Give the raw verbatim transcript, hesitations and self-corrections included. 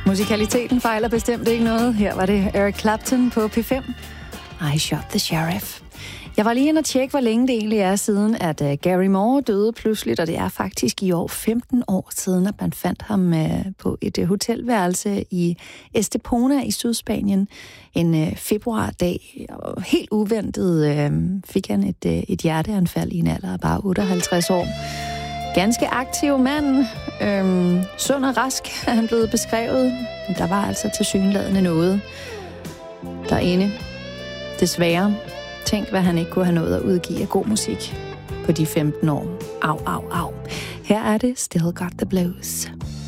Musikaliteten fejler bestemt ikke noget. Her var det Eric Clapton på P fem. I Shot the Sheriff. Jeg var lige inde og tjekke, hvor længe det egentlig er siden, at uh, Gary Moore døde pludseligt, og det er faktisk i år femten år siden, at man fandt ham uh, på et uh, hotelværelse i Estepona i Sydspanien en uh, februardag. Og helt uventet uh, fik han et, uh, et hjerteanfald i en alder af bare otteoghalvtreds år. Ganske aktiv mand, øhm, sund og rask er han blevet beskrevet, men der var altså tilsyneladende noget derinde. Desværre. Tænk, hvad han ikke kunne have nået at udgive af god musik på de femten år. Au, au, au. Her er det Still Got the Blues.